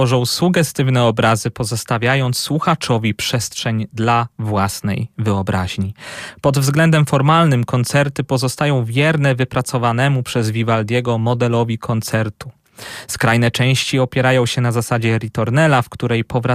tworzą sugestywne obrazy, pozostawiając słuchaczowi przestrzeń dla własnej wyobraźni. Pod względem formalnym koncerty pozostają wierne wypracowanemu przez Vivaldiego modelowi koncertu. Skrajne części opierają się na zasadzie ritornella, w której powracają